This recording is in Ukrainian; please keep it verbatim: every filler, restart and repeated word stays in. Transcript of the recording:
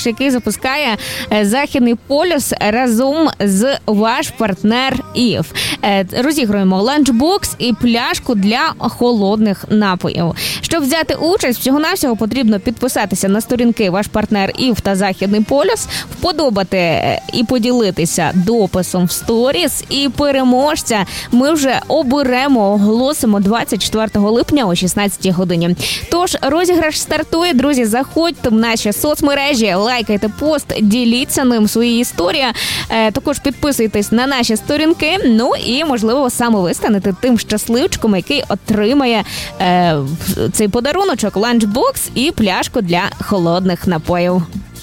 розіграш, який запускає Західний полюс разом з ваш партнер ІФ. Розігруємо ланчбокс і пляшку для холодних напоїв. Щоб взяти участь, всього-навсього потрібно підписатися на сторінки ваш партнер ІФ та Західний полюс, вподобати і поділитися дописом в сторіс, і переможця ми вже оберемо, оголосимо двадцять четвертого липня о шістнадцятій годині. Тож, розіграш стартує, друзі, заходьте в наші соцмережі, лайкайте пост, діліться ним, свої історії, також підписуйтесь на наші сторінки, ну і, можливо, саме ви станете тим щасливчиком, який отримає е, цей подаруночок, ланчбокс і пляшку для холодних напоїв.